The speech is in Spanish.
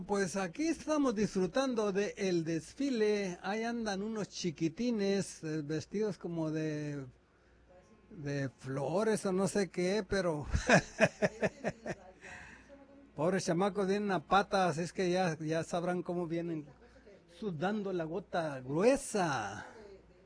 Pues aquí estamos disfrutando de el desfile. Ahí andan unos chiquitines vestidos como de flores o no sé qué, pero pobres chamacos vienen a patas, es que ya sabrán cómo vienen sudando la gota gruesa.